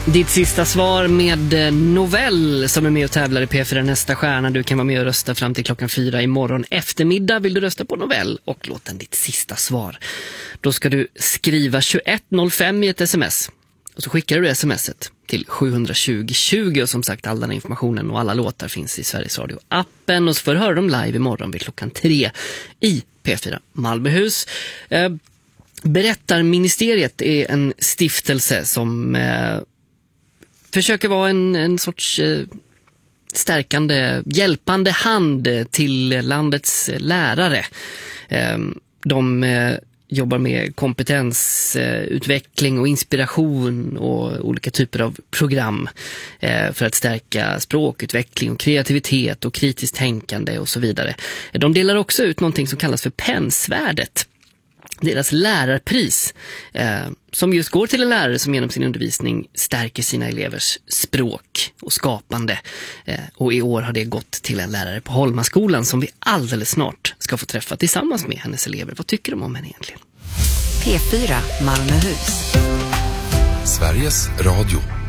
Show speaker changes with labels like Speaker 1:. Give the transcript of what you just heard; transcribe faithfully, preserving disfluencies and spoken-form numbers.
Speaker 1: Ditt sista svar med Novell som är med och tävlar i P fyra Nästa stjärna. Du kan vara med och rösta fram till klockan fyra imorgon eftermiddag. Vill du rösta på Novell och låta ditt sista svar, då ska du skriva tjugoett noll fem i ett sms. Och så skickar du smset till sju tjugo tjugo. Och som sagt, all den informationen och alla låtar finns i Sveriges Radio-appen. Och så får du höra dem live imorgon vid klockan tre i P fyra Malmöhus. Eh, Berättarministeriet är en stiftelse som eh, försöker vara en, en sorts eh, stärkande, hjälpande hand till landets lärare. Eh, de eh, jobbar med kompetensutveckling och inspiration och olika typer av program eh, för att stärka språkutveckling och kreativitet och kritiskt tänkande och så vidare. De delar också ut någonting som kallas för Pennsvärdet. Deras lärarpris eh, som just går till en lärare som genom sin undervisning stärker sina elevers språk och skapande. Eh, och i år har det gått till en lärare på Holmaskolan som vi alldeles snart ska få träffa tillsammans med hennes elever. Vad tycker de om henne egentligen?
Speaker 2: P fyra Malmöhus.
Speaker 3: Sveriges Radio.